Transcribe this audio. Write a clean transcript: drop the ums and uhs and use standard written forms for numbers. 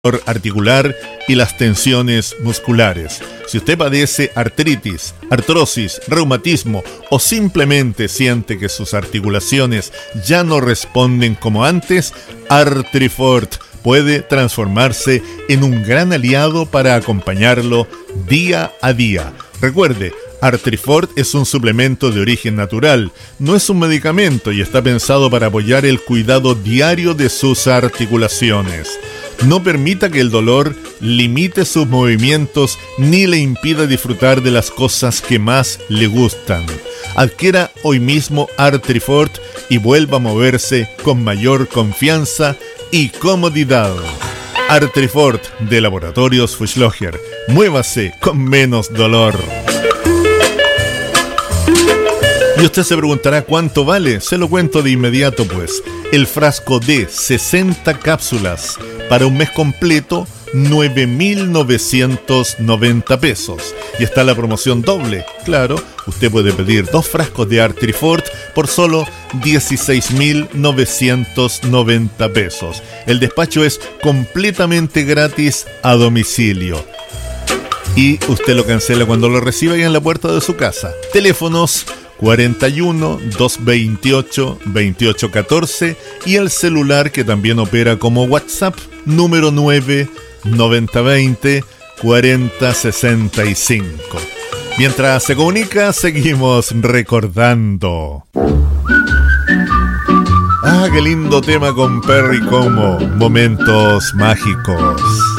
articular y las tensiones musculares. Si usted padece artritis, artrosis, reumatismo o simplemente siente que sus articulaciones ya no responden como antes, Artrifort puede transformarse en un gran aliado para acompañarlo día a día. Recuerde, Artrifort es un suplemento de origen natural, no es un medicamento y está pensado para apoyar el cuidado diario de sus articulaciones. No permita que el dolor limite sus movimientos ni le impida disfrutar de las cosas que más le gustan. Adquiera hoy mismo Artrifort y vuelva a moverse con mayor confianza y comodidad. Artrifort de Laboratorios Fuchslocher. Muévase con menos dolor. Y usted se preguntará cuánto vale. Se lo cuento de inmediato pues. El frasco de 60 cápsulas para un mes completo, 9.990 pesos. Y está la promoción doble. Claro, usted puede pedir 2 frascos de Artrifort por solo 16.990 pesos. El despacho es completamente gratis a domicilio. Y usted lo cancela cuando lo reciba ahí en la puerta de su casa. Teléfonos 41 228 2814 y el celular que también opera como WhatsApp, número 9 9020 4065. Mientras se comunica, seguimos recordando. Ah, qué lindo tema con Perry Como, Momentos Mágicos.